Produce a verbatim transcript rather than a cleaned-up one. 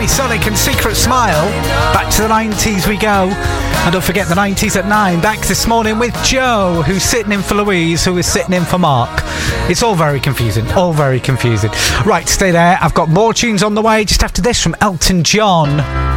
Sonic and Secret Smile. Back to the nineties we go. And don't forget the nineties at nine. Back this morning with Joe, who's sitting in for Louise, who is sitting in for Mark. It's all very confusing. All very confusing. Right, stay there. I've got more tunes on the way just after this from Elton John.